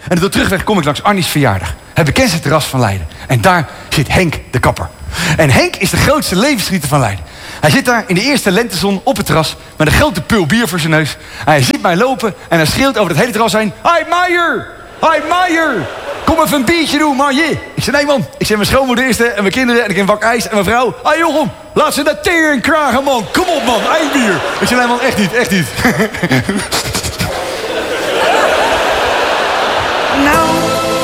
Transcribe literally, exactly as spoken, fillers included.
En op de terugweg kom ik langs Arnie's verjaardag. Het bekendste terras van Leiden. En daar zit Henk de kapper. En Henk is de grootste levensgieter van Leiden. Hij zit daar in de eerste lentezon op het terras met een grote pul bier voor zijn neus. Hij ziet mij lopen en hij schreeuwt over het hele terras heen. Hi Meijer! Hi Meijer! Kom even een biertje doen, man. Je. Ik zei, nee man. Ik zei, mijn schoonmoeder eerste en mijn kinderen en ik heb een wak ijs en mijn vrouw. Hé Jochem, laat ze dat tering kragen, man. Kom op, man. Eén bier. Ik zei, nee man, echt niet, echt niet. Nou...